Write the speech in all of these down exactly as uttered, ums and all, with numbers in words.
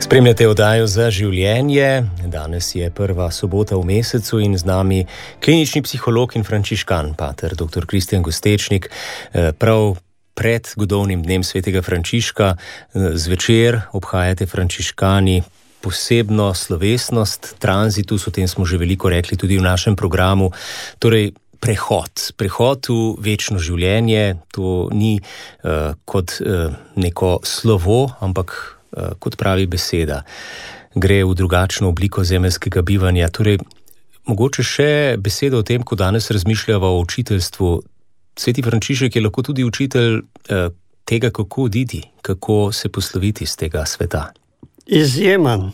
Spremljate oddajo Za življenje. Danes je prva sobota v mesecu in z nami klinični psiholog in frančiškan, pater doktor Kristjan Gostečnik. Prav pred godovnim dnem svetega Frančiška zvečer obhajate frančiškani posebno slovesnost, tranzitus, o tem smo že veliko rekli tudi v našem programu. Torej, prehod, prehod v večno življenje, to ni uh, kot uh, neko slovo, ampak kot pravi beseda, gre v drugačno obliko zemeljskega bivanja. Torej, mogoče še beseda o tem, ko danes razmišljava o učiteljstvu. Sveti Frančišek je lahko tudi učitelj eh, tega, kako oditi, kako se posloviti iz tega sveta. Izjemen.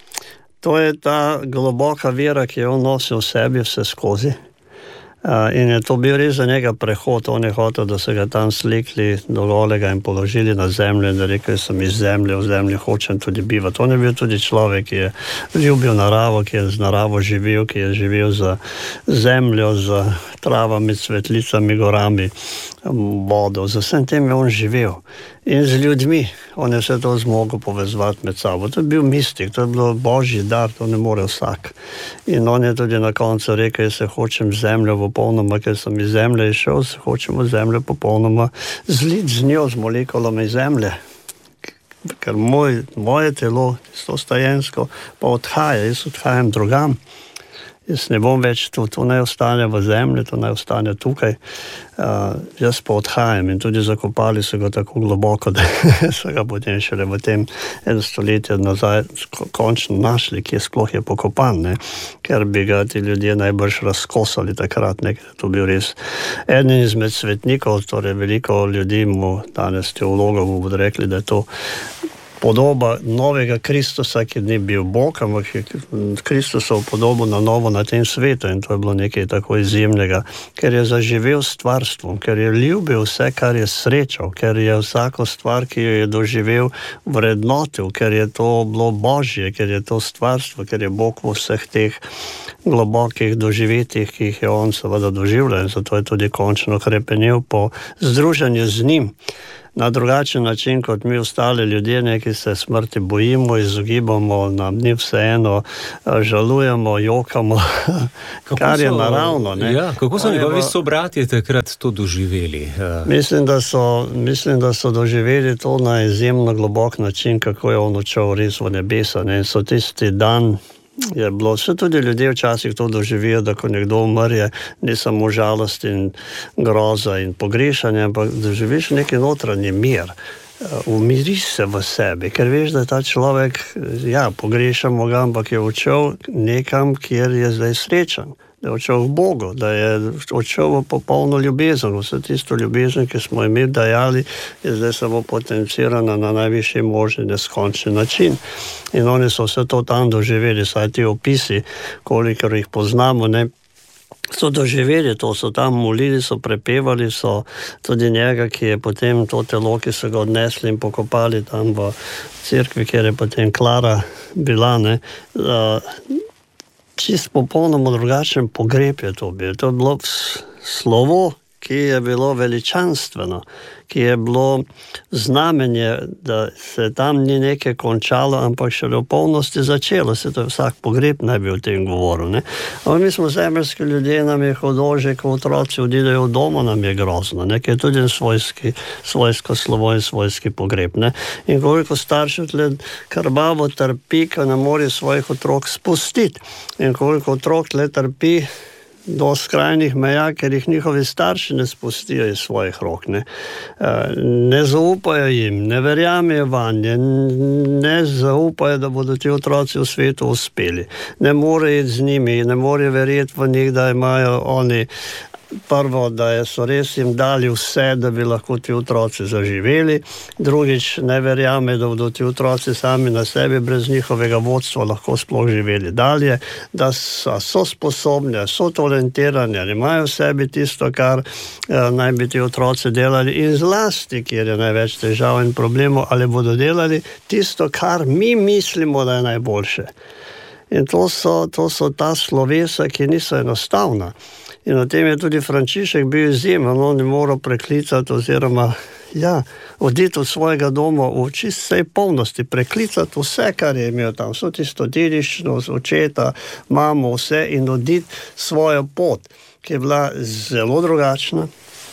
To je ta globoka vera, ki jo nosi v sebi vse skozi. Uh, in je to bil res za njega prehod. On je hotel, da se ga tam slikli do golega in položili na zemljo in da rekel, sem iz zemlje, v zemlji hočem tudi bivati. On je bil tudi človek, ki je ljubil naravo, ki je z naravo živel, ki je živel za zemljo, za travami, cvetlicami, gorami, vodo. Za vsem tem je on živel. In z ljudmi. On je vse to zmogel povezovati med sabo. To je bil mistik, to je bilo božji dar, to ne more vsak. In on je tudi na koncu rekel, jaz se hočem zemljo popolnoma, ker sem iz zemlje išel, se hočemo zemljo popolnoma zliti z njo, z molekulami zemlje. Ker moj, moje telo, to stajensko, pa odhaja, jaz odhajam drugam. Jaz ne bom več tu, to ne ostane v zemlji, to ne ostane tukaj. Uh, jaz pa odhajam in tudi zakopali so ga tako globoko, da so ga potem šele v tem eno stoletje nazaj končno našli, kje sploh je pokopan, ne? Ker bi ga ti ljudje najbrž razkosali takrat, ne? To bil res eden izmed svetnikov, torej veliko ljudi mu danes teologov mu bodo rekli, da je to podoba novega Kristusa, ki ni bil Bog, ampak je Kristusov podobo na novo na tem svetu in to je bilo nekaj tako izjemnega, ker je zaživel s stvarstvom, ker je ljubil vse, kar je srečal, ker je vsako stvar, ki jo je doživel, vrednotil, ker je to bilo Božje, ker je to stvarstvo, ker je Bog v vseh teh globokih doživetjih, ki jih je on seveda doživljal in zato je tudi končno hrepenel po združenju z njim. Na drugačen način, kot mi ostali ljudje, neki se smrti bojimo, izogibamo, nam ni vseeno, žalujemo, jokamo, kar je naravno. Ne? Ja, kako so njegovi sobratje takrat to doživeli? Mislim da, so, mislim, da so doživeli to na izjemno globok način, kako je on odšel res v nebesa. Ne? So tisti dan je bilo, vse tudi ljudje včasih to doživijo, da ko nekdo umr je, ni samo žalost in groza in pogrešanje, ampak doživiš neki notranji mir. Umiri se v sebi, ker veš, da ta človek, ja, pogrešamo ga, ampak je odšel nekam, kjer je zdaj srečen. Da je odšel v Bogu, da je odšel v popolno ljubezen. Vse tisto ljubezen, ki smo imeli dajali, je zdaj samo potencirana na najvišji možni neskončni način. In oni so vse to tam doživeli, saj ti opisi, kolikor jih poznamo, ne, so doživeli to, so tam molili, so prepevali, so tudi njega, ki je potem to telo, ki so ga odnesli in pokopali tam v cerkvi, kjer je potem Klara bila, ne, uh, čist popolnoma drugačen pogreb je to bil. To je bilo slovo, ki je bilo veličanstveno, ki je bilo znamenje, da se tam ni nekaj končalo, ampak še v polnosti začelo. Se to je vsak pogreb naj bi o tem govoril. Ne? Ampak mi smo zemeljski ljudje, nam je hudo, že ko otroci odidejo v domu, nam je grozno. Nekaj je tudi svojski, svojsko slovo in svojski pogreb. Ne? In koliko staršev tle krvavo trpi, ko ne more svojih otrok spustiti. In koliko otrok tle trpi do skrajnih meja, ker jih njihovi starši ne spustijo iz svojih rok. Ne, ne zaupajo jim, ne verjamejo vanje, ne zaupajo, da bodo ti otroci v svetu uspeli. Ne morejo iti z njimi, ne morejo verjeti v njih, da imajo oni prvo, da so res jim dali vse, da bi lahko ti otroci zaživeli. Drugič, ne verjame, da bodo ti otroci sami na sebi brez njihovega vodstva lahko sploh živeli dalje, da so, so sposobni, so talentirani, imajo v sebi tisto, kar eh, naj bi ti otroci delali in zlasti, kjer je največ težav in problemov, ali bodo delali tisto, kar mi mislimo, da je najboljše. In to so, to so ta slovesa, ki niso enostavna. In o tem je tudi Frančišek bil izjemen, on je moral preklicati oziroma Ja, oditi od svojega doma v čistej polnosti, preklicati vse, kar je imel tam, vso tisto dediščino, očeta, mamo, vse in oditi svojo pot, ki je bila zelo drugačna,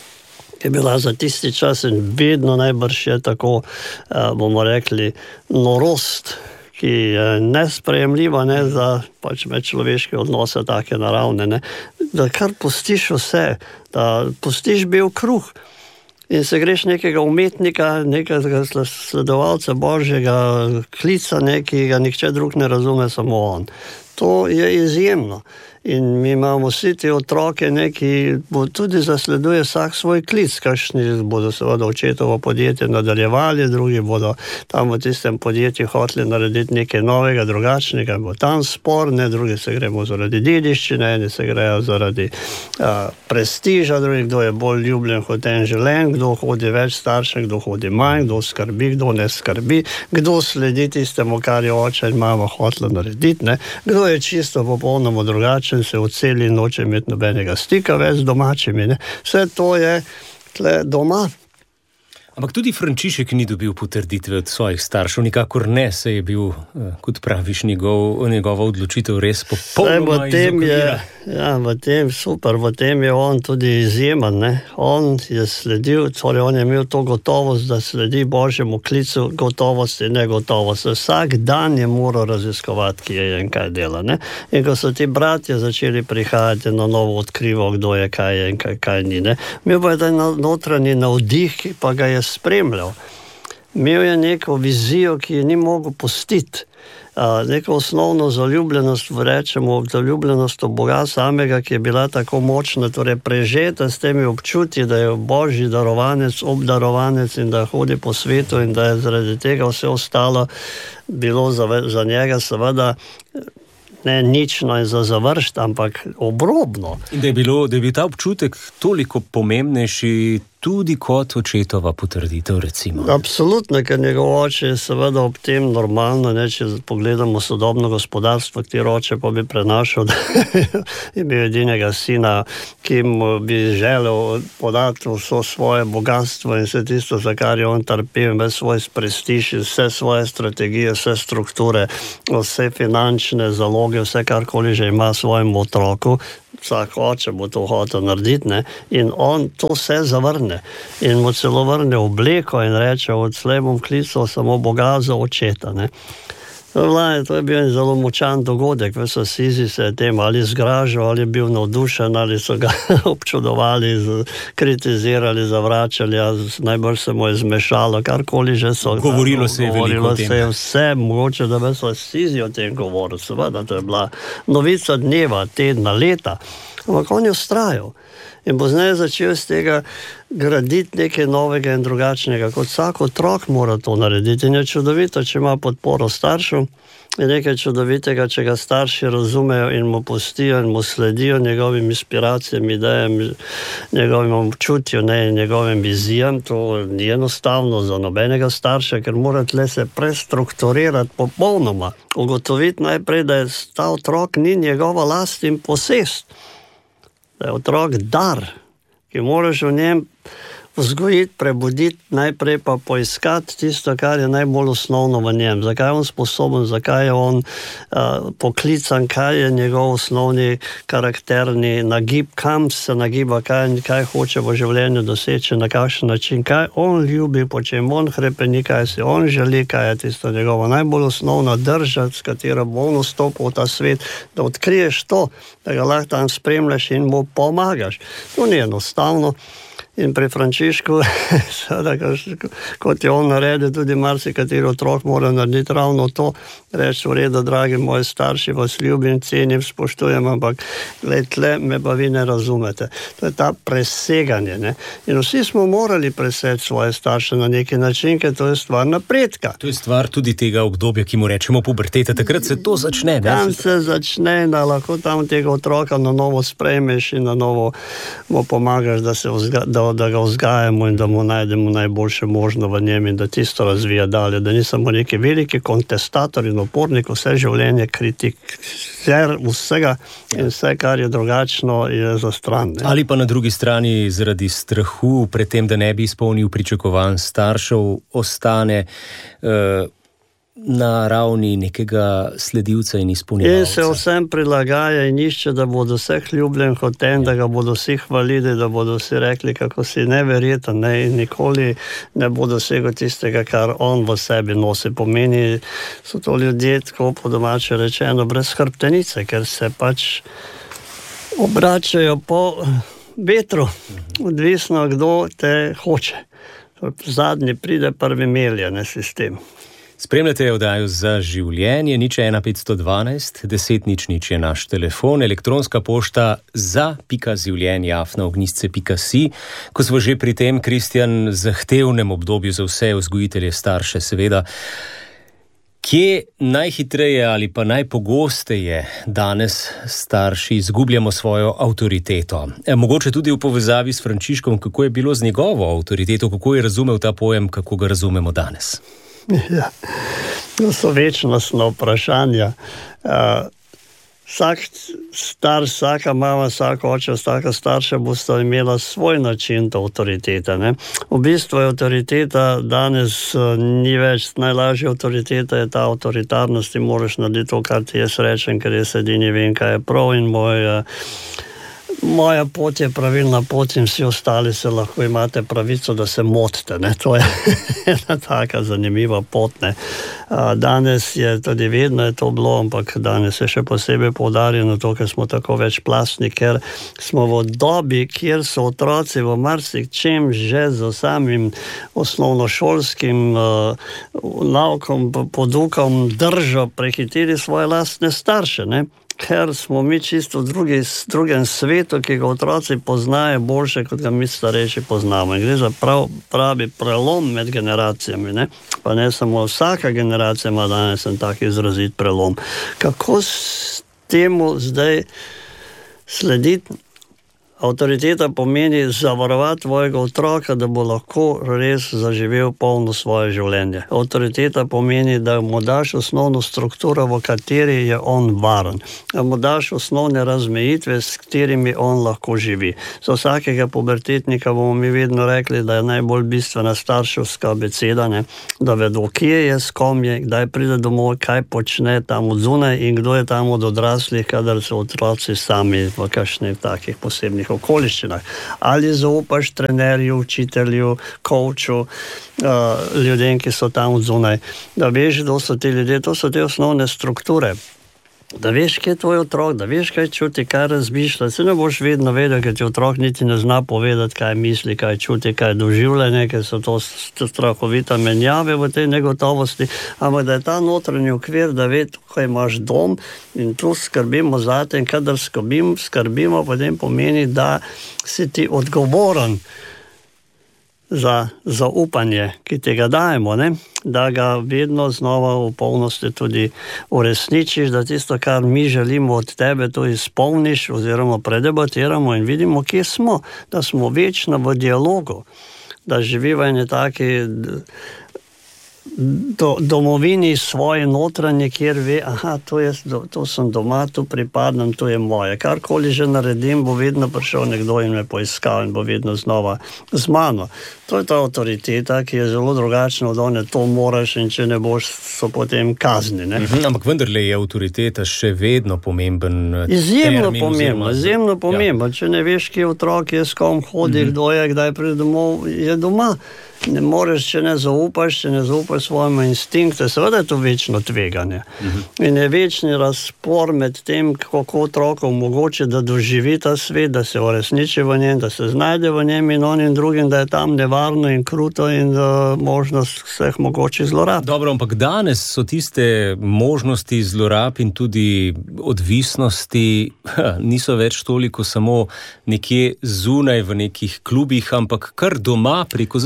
ki je bila za tisti čas in vedno najbrž je tako, bomo rekli, norost, ki je nesprejemljiva, ne, za pač medčloveške odnose take naravne, ne, da kar pustiš vse, da pustiš bel kruh in se greš nekega umetnika, nekega sledovalca Božjega klica, nekega nihče drug ne razume, samo on. To je izjemno. In mi imamo vsi te otroke, neki tudi zasleduje vsak svoj klic, kakšni bodo seveda očetovo podjetje nadaljevali, drugi bodo tam v tistem podjetju hoteli narediti nekaj novega, drugačnega, bo tam spor, ne, drugi se gremo zaradi dediščine, eni se grejo zaradi a, prestiža, drugi, kdo je bolj ljubljen kot en želen, kdo hodi več staršem, kdo hodi manj, kdo skrbi, kdo ne skrbi, kdo sledi tistemu, kar je oče in mama hotela narediti, ne, kdo je čisto popolnoma drugačen, se odseli in noče imeti nobenega stika več z domačimi. Ne? Vse to je tle doma. Ampak tudi Frančišek ni dobil potrditve od svojih staršev, nikakor ne, se je bil, kot praviš, njegov, njegova odločitev res popolnoma izokvira. Ja, v tem super, v tem je on tudi izjemen, ne. On je sledil, torej on je imel to gotovost, da sledi Božjemu klicu, gotovost in negotovost. Vsak dan je moral raziskovati, ki je in kaj dela, ne. In ko so ti bratje začeli prihajati na novo odkrivo, kdo je, kaj je in kaj, kaj ni, ne. Imel pa je ta notranji navdih, ki pa ga je spremljal. Imel je neko vizijo, ki je ni mogel pustiti. Uh, neko osnovno zaljubljenost, rečemo, zaljubljenost v Boga samega, ki je bila tako močna, torej prežeta s temi občutji, da je Božji darovanec, obdarovanec in da hodi po svetu in da je zaradi tega vse ostalo bilo za, za njega seveda ne nično in za završt, ampak obrobno. In da je, bilo, da je bil ta občutek toliko pomembnejši tudi kot očetova potrditev, recimo. Absolutno, ker njegov oče je seveda ob tem normalno, ne, če pogledamo sodobno gospodarstvo, katero oče pa bi prenašal, da je bil edinega sina, ki mu bi želel podati vso svoje bogatstvo in vse tisto, za kar je on trpel, ves svoj prestiž, vse svoje strategije, vse strukture, vse finančne zaloge, vse karkoli že ima svojemu otroku. Vsak oče bo to hotel narediti, ne? In on to vse zavrne in mu celo vrne obleko in reče, odslej bom klical samo Boga za očeta, ne? To je bil en zelo močan dogodek, v Asizi se je tem ali zgražal, ali je bil navdušen, ali so ga občudovali, kritizirali, zavračali, najbolj se mu je zmešalo, karkoli že so. Govorilo se je veliko o tem. Se je vse, mogoče, da bi so Asizi o tem govorili, seveda, to je bila novica dneva, tedna, leta, ampak on je vztrajal. In pozneje začel z tega graditi nekaj novega in drugačnega, kot vsak otrok mora to narediti. In je čudovito, če ima podporo staršev, je nekaj čudovitega, če ga starši razumejo in mu pustijo in mu sledijo njegovim inspiracijam, idejam, njegovim občutju, ne, njegovim vizijam. To ni enostavno za nobenega starša, ker mora tle se prestrukturirati popolnoma. Ugotoviti najprej, da je ta otrok ni njegova last in posest. Da je otrok dar, ki moraš v njem vzgojiti, prebuditi, najprej pa poiskati tisto, kar je najbolj osnovno v njem. Zakaj je on sposoben, zakaj je on uh, poklican, kaj je njegov osnovni karakterni nagib, kam se nagiba, kaj, kaj hoče v življenju doseči, na kakšen način, kaj on ljubi, po čem on hrepeni, kaj si on želi, kaj je tisto njegova najbolj osnovna drža, s katero bo on vstopil v ta svet, da odkriješ to, da ga lahko tam spremljaš in mu pomagaš. To ni enostavno. In pri Frančišku, kot je on naredil, tudi marsikateri otrok mora narediti ravno to, reči v redu, dragi moji starši, vas ljubim, cenim, spoštujem, ampak gled, tle me pa vi ne razumete. To je ta preseganje, ne? In vsi smo morali preseči svoje starše na neki način, ker to je stvar napredka. To je stvar tudi tega obdobja, ki mu rečemo puberteta, takrat se to začne. Ne? Tam se začne, da lahko tam tega otroka na novo sprejmeš in na novo mu pomagaš, da se vzga, da da ga vzgajamo in da mu najdemo najboljše možno v njem in da tisto razvija dalje, da ni samo neki veliki kontestator in opornik, vse življenje kritik, vsega in vse, kar je drugačno, je za stran. Ne? Ali pa na drugi strani zaradi strahu pred tem, da ne bi izpolnil pričakovanj staršev, ostane uh, na ravni nekega sledilca in izpolnjevalca. In se vsem prilagaja in išče, da bodo vse ljubljen hoten, da ga bodo vsi hvalili, da bodo vsi rekli, kako si neverjeten, ne, in nikoli ne bo dosegel tistega, kar on v sebi nosi. Pomeni, so to ljudje, tako po domače rečeno, brez hrbtenice, ker se pač obračajo po vetru, odvisno, kdo te hoče. Zadnji pride, prvi melje, ne sistem. Spremljate oddajo Za življenje, nič ena petsto dvanajst, deset nič nič je naš telefon, elektronska pošta za pika življenje afna ognjišče pika si. Ko smo že pri tem, Kristjan, zahtevnem obdobju za vse vzgojitelje, starše, seveda, kje najhitreje ali pa najpogosteje danes starši izgubljamo svojo avtoriteto? E, mogoče tudi v povezavi s Frančiškom, kako je bilo z njegovo avtoriteto, kako je razumel ta pojem, kako ga razumemo danes? Ja, to so večnostna vprašanja. Uh, vsak star, vsaka mama, vsak oče, vsaka starša bosta imela svoj način ta avtoriteta. Ne? V bistvu je avtoriteta danes uh, ni več, najlažja avtoriteta je ta avtoritarnost, ti moraš narediti to, kar ti jaz rečem, ker jaz edini vem, kaj je prav in moj... Uh, Moja pot je pravilna pot in vsi ostali se lahko imate pravico, da se motite. Ne? To je ena taka zanimiva pot. Ne? Danes je tudi vedno je to bilo, ampak danes je še posebej poudarjeno to, ker smo tako večplastni, ker smo v dobi, kjer so otroci v marsičem že z samim osnovnošolskim uh, naukom, podukom držo prehiteli svoje lastne starše. Ne? Ker smo mi čisto v drugi, drugem svetu, ki ga otroci poznajo boljše, kot ga mi starejši poznamo. In gre za prav, pravi prelom med generacijami. Ne? Pa ne samo vsaka generacija ima danes en tak izrazit prelom. Kako s temu zdaj slediti? Avtoriteta pomeni zavarovati tvojega otroka, da bo lahko res zaživel polno svoje življenje. Avtoriteta pomeni, da mu daš osnovno strukturo, v kateri je on varen. Da mu daš osnovne razmejitve, s katerimi on lahko živi. Za vsakega pubertetnika bomo mi vedno rekli, da je najbolj bistvena starševska abeceda, ne? Da vedo, kje je, s kom je, kdaj pride domov, kaj počne tam od zunaj in kdo je tam od odraslih, kadar so otroci sami v kakšnih takih posebnih okoliščinah. Ali zaupaš trenerju, učitelju, coachu, uh, ljudem, ki so tam zunaj. Da veš, kdo so ti ljudje, to so te osnovne strukture. Da veš, kje je tvoj otrok, da veš, kaj čuti, kaj razmišlja. Se ne boš vedno vedel, ker ti otrok niti ne zna povedati, kaj misli, kaj čuti, kaj doživlja, ker so to strahovita menjave v tej negotovosti. Ampak da je ta notranji okvir, da ve, tukaj imaš dom in tu skrbimo za te in kadar skrbim, skrbimo, potem pomeni, da si ti odgovoren za zaupanje, ki ti ga dajemo, ne? Da ga vedno znova v polnosti tudi uresničiš, da tisto, kar mi želimo od tebe, to izpolniš oziroma predebatiramo in vidimo, kje smo, da smo večno v dialogu, da živiva ene taki do, domovini svoje notranje, kjer ve, aha, to, je, to sem doma, tu pripadam, to je moje. Karkoli že naredim, bo vedno prišel nekdo in me poiskal in bo vedno znova z mano. To je ta avtoriteta, ki je zelo drugačna od one, to moraš in če ne boš, so potem kazni. Ne? Mhm, ampak vendarle je avtoriteta še vedno pomemben. Izjemno pomembno, izjemno pomembno. Ja. Če ne veš, kje otrok je, s kom hodi, mhm. kdo je, kdaj pride domov, je doma. Ne moreš, če ne zaupaš, če ne zaupaš svojemu instinktu, seveda je to večno tveganje. Uh-huh. In je večni razpor med tem, kako otroku omogoči, da doživi ta svet, da se uresniči v njem, da se znajde v njem in onim drugim, da je tam nevarno in kruto in uh, možnost vseh mogočih zlorab. Dobro, ampak danes so tiste možnosti zlorab in tudi odvisnosti ha, niso več toliko samo nekje zunaj v nekih klubih, ampak kar doma preko zaslona.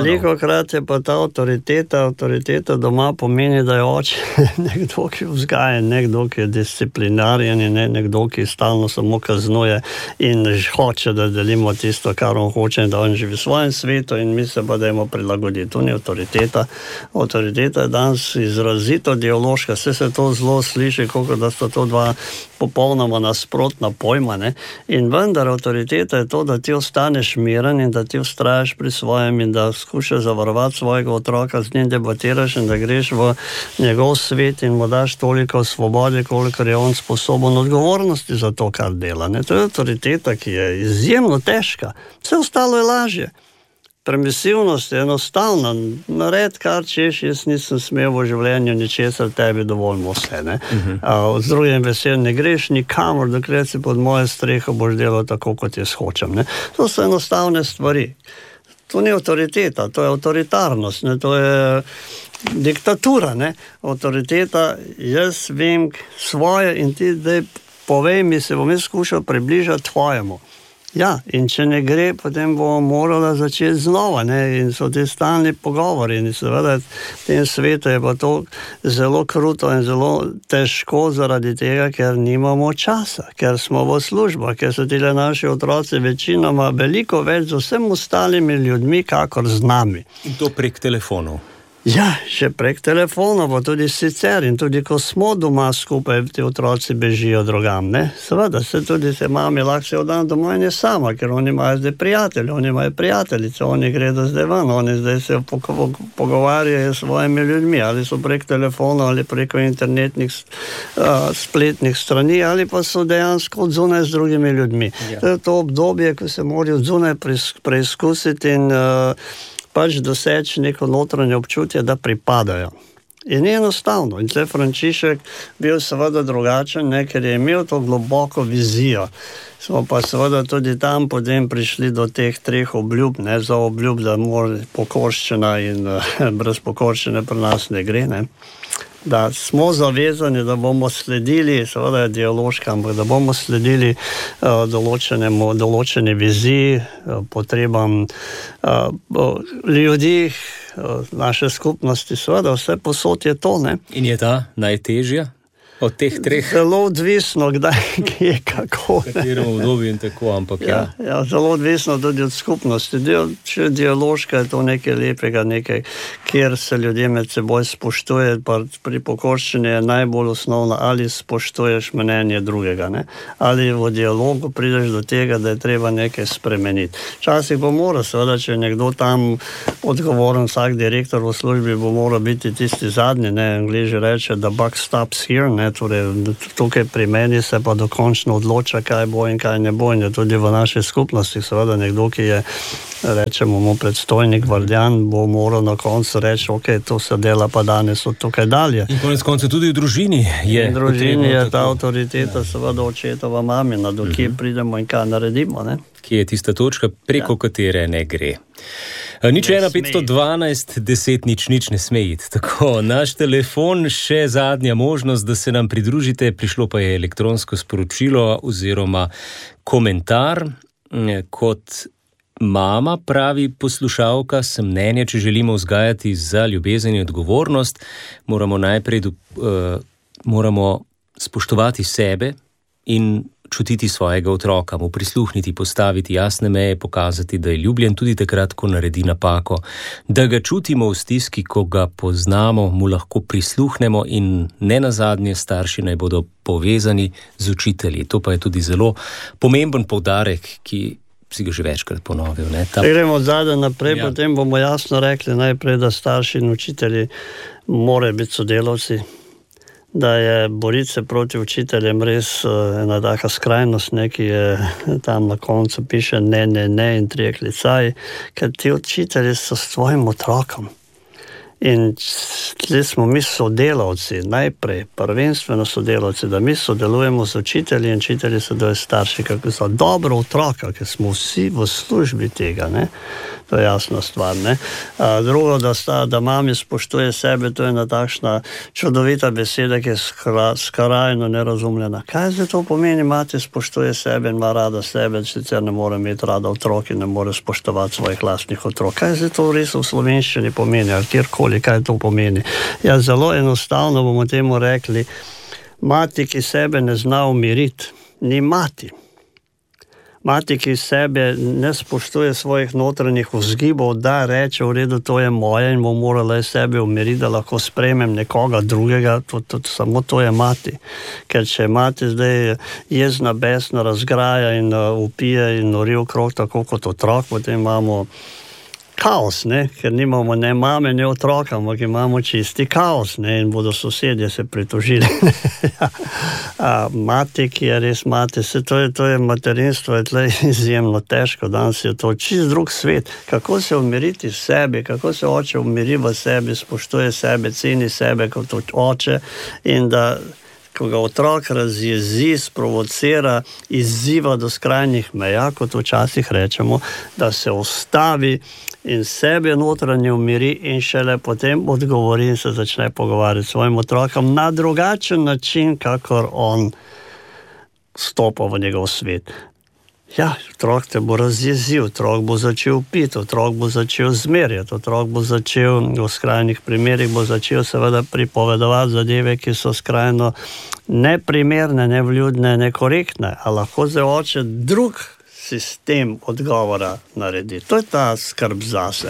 Veliko krat je pa ta avtoriteta, avtoriteta doma pomeni, da je oče nekdo, ki vzgaja, nekdo, ki je disciplinarjen in ne nekdo, ki stalno samo kaznuje in hoče, da delimo tisto, kar on hoče in da on živi v svojem svetu in mi se pa dajmo prilagoditi. To ni avtoriteta. Avtoriteta je danes izrazito ideološka. Vse se to zelo sliši, kako da sta to dva popolnoma nasprotna pojma, ne? In vendar avtoriteta je to, da ti ostaneš miren in da ti ustrajaš pri svojem in da skušaš zavarovati svojega otroka, z njim debatiraš in da greš v njegov svet in mu daš toliko svobode, kolikor je on sposoben odgovornosti za to, kar dela. Ne? To je avtoriteta, ki je izjemno težka. Vse ostalo je lažje. Permisivnost je enostavna. Nared, kar češ, jaz nisem smel v življenju ničesar, tebi dovoljmo vse. Ne? Uh-huh. A, z drugim veseljem ne greš nikamor, dokler si pod moje streho boš delal tako, kot jaz hočem. Ne? To so enostavne stvari. To ni avtoriteta, to je avtoritarnost, ne? To je diktatura. Ne? Avtoriteta, jaz vem svoje in ti zdaj povej mi, se bom jaz skušal približati tvojemu. Ja, in če ne gre, potem bomo morali začeti znova, ne, in so ti stalni pogovori in seveda v tem svetu je pa to zelo kruto in zelo težko zaradi tega, ker nimamo časa, ker smo v službah, ker so tile naši otroci večinoma veliko več z vsem ostalimi ljudmi, kakor z nami. In to prek telefonov. Ja, še prek telefona, pa tudi sicer in tudi ko smo doma skupaj, ti otroci bežijo drugam, ne? Seveda, se tudi se mami lahko se odan doma in je sama, ker oni imajo zdaj prijatelji, oni imajo prijateljice, oni gredo zdaj ven, oni zdaj se pogovarjajo s svojimi ljudmi, ali so prek telefona, ali preko internetnih uh, spletnih strani, ali pa so dejansko odzunaj z drugimi ljudmi. Ja. To je to obdobje, ko se morajo odzunaj preizkusiti in uh, pač doseči neko notranje občutje, da pripadajo. In je enostavno. In tle Frančišek bil seveda drugačen, ne, ker je imel to globoko vizijo. Smo pa seveda tudi tam potem prišli do teh treh obljub, ne, za obljub, da mora pokorščina in uh, brez pokorščine pri nas ne gre, ne. Da smo zavezani, da bomo sledili, seveda je dialoška, ampak da bomo sledili uh, določenemu, določene viziji, uh, potrebam uh, ljudi, uh, naše skupnosti, seveda vse posod je to, ne. In je ta najtežja od teh treh? Zelo odvisno, kdaj, kje, kako. V katerem obdobju in tako, ampak ja. Ja, ja, zelo odvisno tudi od skupnosti. Del, če dialoška je to nekaj lepega, nekaj, kjer se ljudje med seboj spoštuje, pa pri pokorščini je najbolj osnovno, ali spoštuješ mnenje drugega, ne? Ali v dialogu prideš do tega, da je treba nekaj spremeniti. Včasih bo mora, seveda, če je nekdo tam odgovoren, vsak direktor v službi bo mora biti tisti zadnji, ne, Angliji reče, da buck stops here, ne, torej tukaj pri meni se pa dokončno odloča, kaj bo in kaj ne bo, in je tudi v naši skupnosti seveda nekdo, ki je, rečemo mu predstojnik, vardjan, bo moral na koncu reči, ok, to se dela pa danes od tukaj dalje. In konec konca tudi v družini je. V družini je ta avtoriteta, ja. Seveda očetova mamina, do kje uh-huh. pridemo in kaj naredimo, ne? Kje je tista točka, preko ja. katere ne gre. Nič ena petsto dvanajst deset nič nič ne sme iti. Tako, naš telefon, še zadnja možnost, da se nam pridružite. Prišlo pa je elektronsko sporočilo oziroma komentar. Kot mama, pravi poslušalka, sem mnenja, če želimo vzgajati za ljubezen in odgovornost, moramo najprej uh, moramo spoštovati sebe in čutiti svojega otroka, mu prisluhniti, postaviti jasne meje, pokazati, da je ljubljen tudi takrat, ko naredi napako, da ga čutimo v stiski, ko ga poznamo, mu lahko prisluhnemo in ne nazadnje starši naj bodo povezani z učitelji. To pa je tudi zelo pomemben poudarek, ki si ga že večkrat ponovil. Ne? Ta... Gremo zadaj naprej, ja. Potem bomo jasno rekli najprej, da starši in učitelji morajo biti sodelavci, da je boriti se proti učiteljem res ena taka skrajnost, ne, ki je tam na koncu piše ne, ne, ne in trije klicaji, ker ti učitelji so s tvojim otrokom. In tle smo mi sodelavci, najprej, prvenstveno sodelavci, da mi sodelujemo z učitelji in učitelji sodelujejo starši, kako so dobro otroka, ker smo vsi v službi tega, ne? To je jasna stvar, ne? A, drugo, da, sta, da mami spoštuje sebe, to je ena takšna čudovita beseda, ki je skra, skrajno nerazumljena. Kaj zdaj to pomeni, mati spoštuje sebe in ima rada sebe, sicer ne more imeti rada otrok in ne more spoštovati svojih lastnih otrok. Kaj zdaj to res v slovenščini pomeni, ali kjerkoli, kaj to pomeni? Ja, zelo enostavno bomo temu rekli, mati, ki sebe ne zna umiriti, ni mati. Mati, ki sebe ne spoštuje svojih notranjih vzgibov, da reče, v redu, to je moje in bo morala sebe umiriti, da lahko sprejmem nekoga drugega, to, to, samo to je mati. Ker če mati zdaj jezna, besna, razgraja in uh, upije in nori okrog tako kot otrok, potem imamo kaos, ne? Ker nimamo ne mame, ne otroka, ampak imamo čisti kaos, ne? In bodo sosedje se pritožili. A, mati, ki je res mati, se to je, to je materinstvo, je tle izjemno težko, danes je to čist drug svet. Kako se umiriti v sebi, kako se oče umiri v sebi, spoštuje sebe, ceni sebe kot oče in da ko ga otrok razjezi, sprovocira, izziva do skrajnih meja, kot včasih rečemo, da se ustavi in sebe notranje umiri in šele potem odgovori in se začne pogovarjati s svojim otrokom na drugačen način, kakor on stopa v njegov svet. Ja, otrok te bo razjezil, otrok bo začel piti, otrok bo začel zmerjati, otrok bo začel, v skrajnih primerih bo začel seveda pripovedovati zadeve, ki so skrajno neprimerne, nevljudne, nekorektne, a lahko zdaj oče drug sistem odgovora naredi. To je ta skrb zase.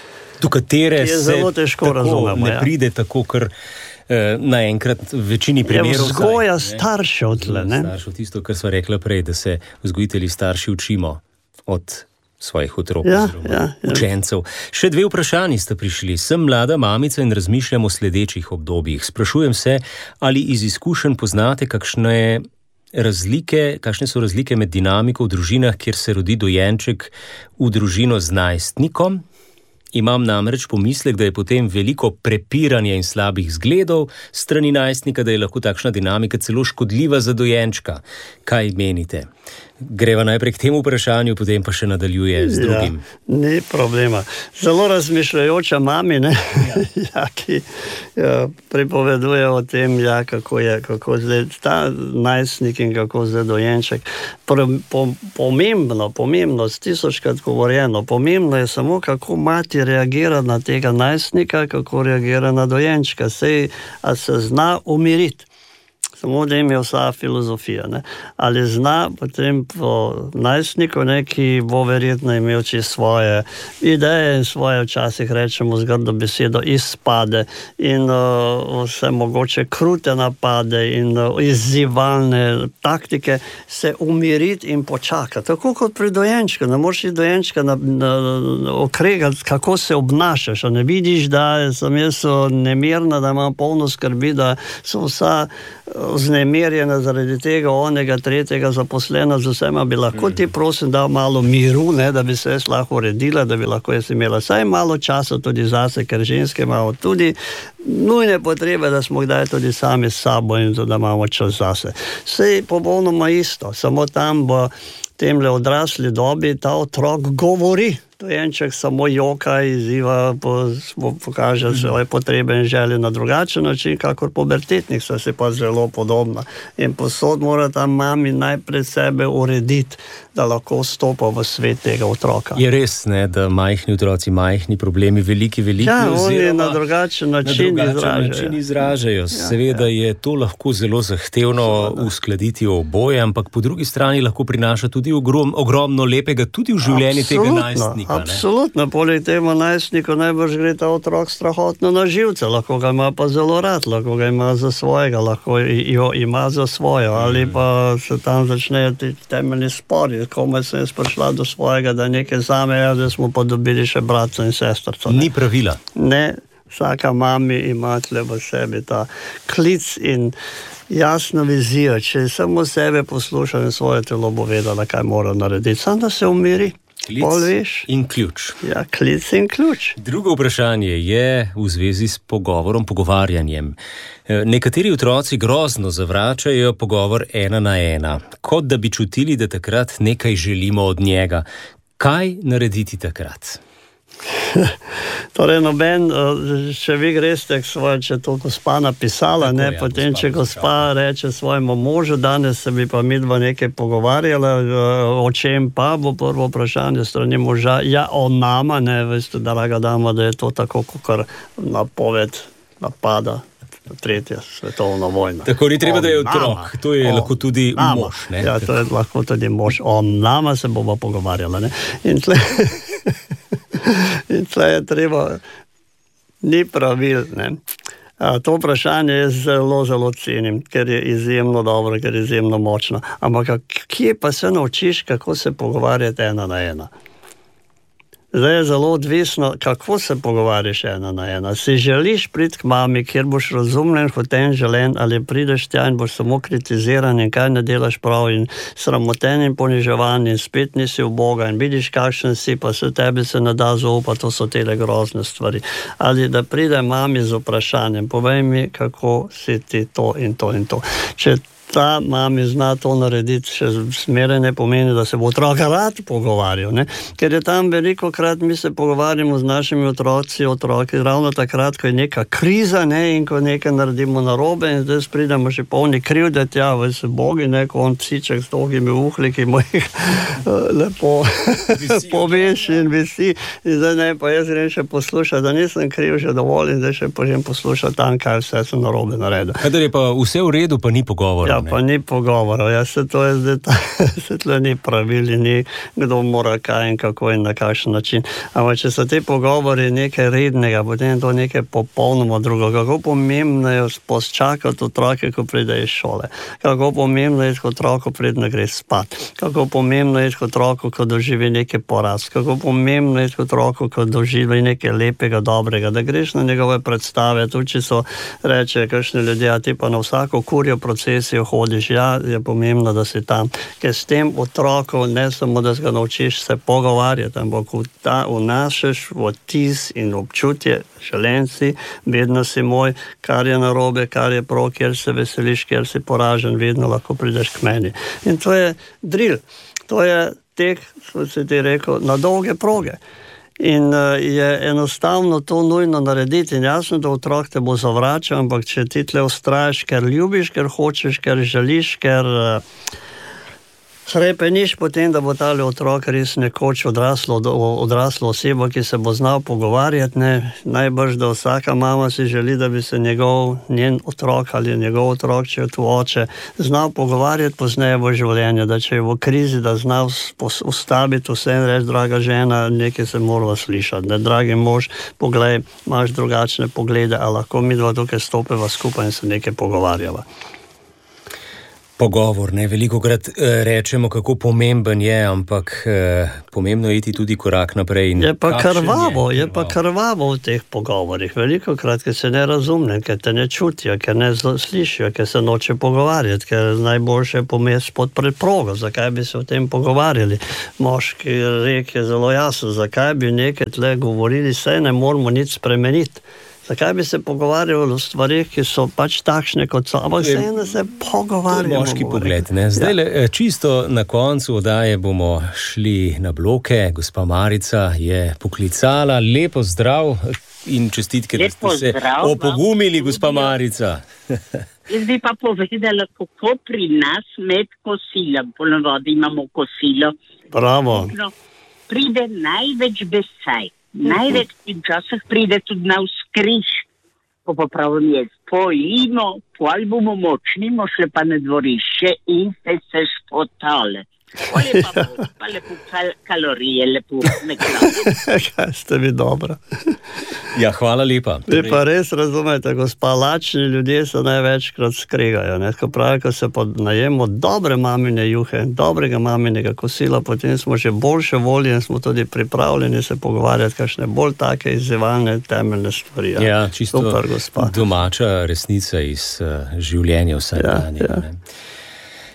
Do katere je se zelo težko razumemo, ne ja. pride tako, ker eh, naenkrat v večini primerov... Je vzgoja staršev tle, ne? Staršev, tisto, kar sva rekla prej, da se vzgojitelji starši učimo od svojih otrok, ja, oziroma ja, ja. učencev. Še dve vprašanji sta prišli. Sem mlada mamica in razmišljam o sledečih obdobjih. Sprašujem se, ali iz izkušenj poznate kakšne razlike, kakšne so razlike med dinamiko v družinah, kjer se rodi dojenček v družino z najstnikom. Imam namreč pomislek, da je potem veliko prepiranja in slabih zgledov strani najstnika, da je lahko takšna dinamika celo škodljiva za dojenčka. Kaj menite? Greva najprej k temu vprašanju, potem pa še nadaljuje z drugim. Ja, ni problema. Zelo razmišljajoča mami, ne? Ja. Ja, ki ja, pripoveduje o tem, ja, kako je, kako zdaj ta najstnik in kako zdaj dojenček. Po, po, pomembno, pomembno, tisočkrat govorjeno, pomembno je samo, kako mati reagira na tega najstnika, kako reagira na dojenčka. Sej, a se zna umiriti. Samo da jim je vsa filozofija, ne? Ali zna potem po najstniku, ne, ki bo verjetno imel čisto svoje ideje in svoje, včasih rečemo zgrdo besedo, izpade in uh, vse mogoče krute napade in uh, izzivalne taktike, se umiriti in počakati. Tako kot pri dojenčku, ne moreš i dojenčka na, na, na, okregati, kako se obnašaš, a ne vidiš, da sem jaz nemirna, da imam polno skrbi, da so vsa vznemirjena zaradi tega, onega, tretjega zaposlena z vsema, bi lahko ti prosim dal malo miru, ne, da bi se jaz lahko uredila, da bi lahko jaz imela saj malo časa tudi zase, ker ženske imamo tudi nujne potrebe, da smo kdaj tudi sami s sabo in da imamo čas zase. Sej popolnoma isto, samo tam v temle odrasli dobi ta otrok govori. Dojenček samo joka, izziva, po, pokaže svoje potrebe in želje na drugačen način, kakor pubertetnik, so se pa zelo podobna. In posod mora ta mami najprej sebe urediti, da lahko vstopa v svet tega otroka. Je res, ne, da majhni otroci, majhni problemi, veliki, veliki, ja, oziroma oni na drugačen način na drugačen izražajo. način izražajo. Ja, Seveda ja. je to lahko zelo zahtevno Seveda. uskladiti oboje, ampak po drugi strani lahko prinaša tudi ogrom, ogromno lepega tudi v življenju tega najstnika. Absolutno, poleg tega najstniku najbrž gre ta otrok strahotno na živce, lahko ga ima pa zelo rad, lahko ga ima za svojega, lahko jo ima za svojo, ali pa se tam začnejo ti temeljni spori, komaj sem jaz prišla do svojega, da nekaj zame, ja, da smo pa dobili še bratca in sestrco. Ni pravila. Ne, vsaka mami ima tle v sebi ta klic in jasno vizijo, če samo sebe posluša in svoje telo bo vedela, kaj mora narediti, samo da se umiri. Klic in ključ. Ja, klic in ključ. Drugo vprašanje je v zvezi s pogovorom, pogovarjanjem. Nekateri otroci grozno zavračajo pogovor ena na ena, kot da bi čutili, da takrat nekaj želimo od njega. Kaj narediti takrat? Torej, noben, če vi greste, svoje, če to gospa napisala, tako, ne, ja, potem, gospa, če gospa reče svojemu možu, danes se bi pa midva nekaj pogovarjala, o čem pa bo prvo vprašanje strani moža, ja, o nama, ne, veste, draga dama, da je to tako, kot napoved napada tretja svetovna vojna. Tako ni treba, o da je otrok, nama. To je o lahko tudi nama. Mož, ne? Ja, to je lahko tudi mož. O nama se bomo pogovarjala, ne. In tle... In tle je treba, ni pravil, ne. A, to vprašanje je zelo, zelo cenim, ker je izjemno dobro, ker je izjemno močno. Ampak kje pa se naučiš, kako se pogovarjati ena na ena? Zdaj je zelo odvisno, kako se pogovarjaš ena na ena. Si želiš priti k mami, kjer boš razumljen, hoten, želen, ali prideš tja in boš samo kritiziran in kaj ne delaš prav in sramoten in poniževan in spet nisi v Boga in vidiš, kakšen si, pa se tebi se ne da zaupati, to so tele grozne stvari. Ali da pride mami z vprašanjem, povej mi, kako si ti to in to in to. Če ta mami zna to narediti, še zmeraj ne pomeni, da se bo otrok rad pogovarjal, ne? Ker je tam veliko krat, mi se pogovarjamo z našimi otroci, otroki, ravno takrat, ko je neka kriza, ne, in ko nekaj naredimo narobe in zdaj pridemo še polni krivde tja, v se bogi, ne, ko on psiček s dolgimi uhli, ki mu jih lepo poveši in visi, in zdaj ne, pa jaz grem še poslušati, da nisem kriv že dovolj in zdaj še požem poslušati tam, kaj vse sem narobe naredil. Kadar je pa vse v redu, pa ni pogovora. Ja, pa ni pogovora, ja, se to je zdaj ta, se tle ni pravili, ni kdo mora kaj in kako in na kakšen način. Ampak če so te pogovori nekaj rednega, potem je to nekaj popolnoma drugo. Kako pomembno je posčakati otroke, ko pride iz šole. Kako pomembno je otroku, ko pride gre spat. Kako pomembno je otroku, ko doživi nekaj poraz. Kako pomembno je otroku, ko doživi nekaj lepega, dobrega. Da greš na njegove predstave, tudi če so reče, kakšne ljudje, a ti pa na vsako kurjo procesijo hodiš, ja, je pomembno, da si tam. Ker s tem otrokom ne samo, da se ga naučiš se pogovarjati, ampak vnašaš vtis in občutje, želen si, vedno si moj, kar je narobe, kar je prav, kjer se veseliš, kjer si poražen, vedno lahko prideš k meni. In to je drill. To je tek, kot si ti rekel, na dolge proge. In uh, je enostavno to nujno narediti. In jasno, da otrok te bo zavračal, ampak če ti tle ustrajaš, ker ljubiš, ker hočeš, ker želiš, ker uh, hrepeniš potem, da bo tale otrok res nekoč odraslo, odraslo osebo, ki se bo znal pogovarjati, ne, najbrž, da vsaka mama si želi, da bi se njegov, njen otrok ali njegov otrok, če je tu oče, znal pogovarjati pozneje v življenju, da če je v krizi, da zna ustaviti vse in reči, draga žena, nekaj se morava slišati, ne, dragi mož, poglej, imaš drugačne poglede, a lahko mi dva tukaj stopeva skupaj in se nekaj pogovarjava. Pogovor, ne, velikokrat eh, rečemo, kako pomemben je, ampak eh, pomembno je iti tudi korak naprej. Je pa krvavo, je, je pa krvavo v teh pogovorih. Velikokrat, ker se ne razumne, ker te ne čutijo, ker ne slišijo, ker se noče pogovarjati, ker najboljše je pomesti pod preprogo. Zakaj bi se o tem pogovarjali? Moški rek je zelo jasno, zakaj bi nekaj tle govorili, saj ne moramo nič spremeniti. Zakaj bi se pogovarjali o stvarih, ki so pač takšne, kot so, ampak vseeno se pogovarjamo. Moški pogled, ne? Zdaj, ja. Čisto na koncu oddaje bomo šli na bloke. Gospa Marica je poklicala. Lepo zdrav in čestitke, da ste se opogumili, gospa Marica. Jaz bi pa povedala, kako pri nas med kosilom, ponovadi imamo kosilo. Bravo. Pride največ besaj. Največ včasih pride tudi na vzkriž, ko pa pravim jaz, pojimo, pol bomo močni, šle pa na dvorišče in ste se špotale. Pa lepa, pa lepo kal- kalorije, lepo nekaj. Kaj ste vi dobra. Ja, hvala lepa. Vi pa res razumete, gospa, lačni ljudje se največkrat skregajo, ne? Ko pravi, ko se najemo dobre mamine juhe, dobrega maminega kosila, potem smo že boljše volje in smo tudi pripravljeni se pogovarjati, kakšne bolj take izzivalne temeljne stvari. Ja, ja, čisto super, domača resnica iz uh, življenja vsakdanja. Ja, ja.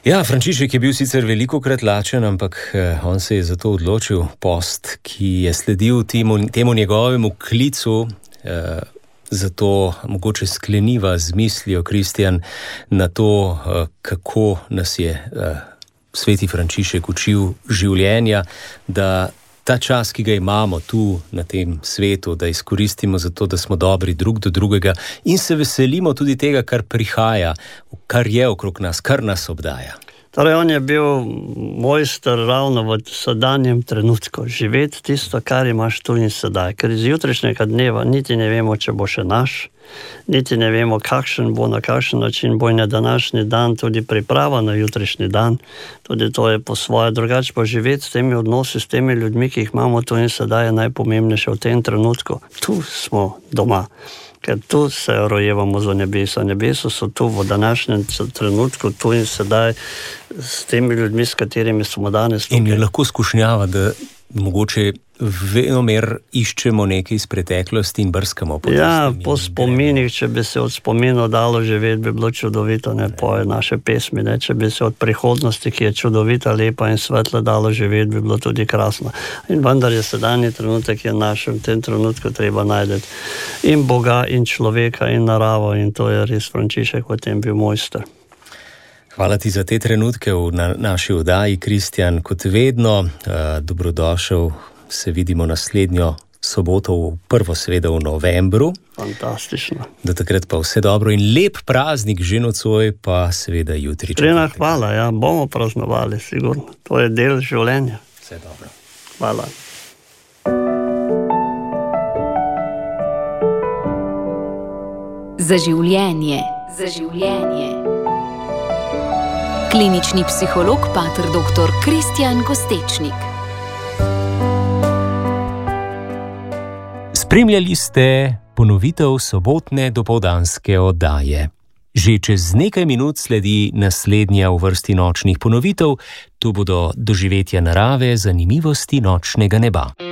Ja, Frančišek je bil sicer velikokrat lačen, ampak eh, on se je zato odločil post, ki je sledil temu, temu njegovemu klicu, eh, zato mogoče skleniva z mislijo, Kristjan, na to, eh, kako nas je eh, sveti Frančišek učil življenja, da ta čas, ki ga imamo tu na tem svetu, da izkoristimo za to, da smo dobri drug do drugega in se veselimo tudi tega, kar prihaja, kar je okrog nas, kar nas obdaja. Torej, on je bil mojster ravno v sedanjem trenutku, živeti tisto, kar imaš tu in sedaj, ker iz jutrišnjega dneva niti ne vemo, če bo še naš, niti ne vemo, kakšen bo, na kakšen način bo na današnji dan, tudi priprava na jutrišnji dan, tudi to je po svoje, drugače pa živeti s temi odnosi, s temi ljudmi, ki jih imamo tu in sedaj, je najpomembnejše v tem trenutku. Tu smo doma. Ker tu se rojevamo za nebesa. Nebesa so tu v današnjem trenutku, tu in sedaj s temi ljudmi, s katerimi smo danes tukaj. In je lahko skušnjava, da mogoče venomer iščemo nekaj iz preteklosti in brskamo po Ja, po spominih, če bi se od spominov dalo živeti, bi bilo čudovito, ne, poje naše pesmi, ne, če bi se od prihodnosti, ki je čudovita, lepa in svetla, dalo živeti, bi bilo tudi krasno. In vendar je sedanji trenutek, je našem, v tem trenutku treba najdeti in Boga, in človeka, in naravo, in to je res Frančišek v tem bil mojster. Hvala ti za te trenutke v na, naši oddaji, Kristjan, kot vedno, eh, dobrodošel. Se vidimo naslednjo soboto, v prvo seveda v novembru. Fantastično. Do takrat pa vse dobro in lep praznik že nocoj, pa seveda jutri. Trena hvala, ja, bomo praznovali, sigurno. To je del življenja. Vse dobro. Hvala. Za življenje. Za življenje. Klinični psiholog, pater doktor Kristjan Kostečnik. Spremljali ste ponovitev sobotne dopoldanske oddaje. Že čez nekaj minut sledi naslednja v vrsti nočnih ponovitev, tu bodo doživetja narave, zanimivosti nočnega neba.